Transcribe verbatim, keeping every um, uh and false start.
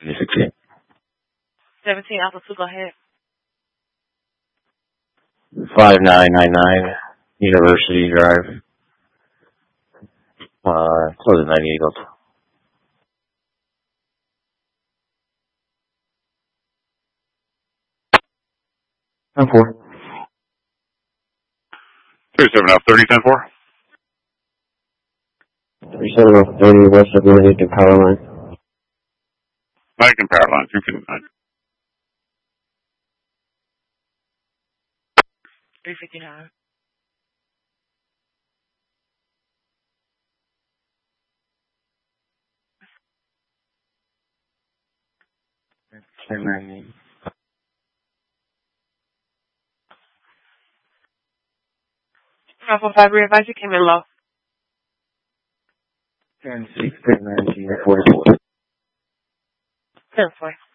sixteen. seventeen Alpha two, go ahead. five nine nine nine University Drive. Uh, close at ninety Eagles. ten four. thirty-seven Alpha thirty, ten four. thirty-seven Alpha thirty, west of Lincoln Power Line. Lincoln Power Line, three fifty-nine. three fifty-nine. ten ninety. Alpha five, re-advise you came in low. ten six, ten nineteen, forty-four. ten four.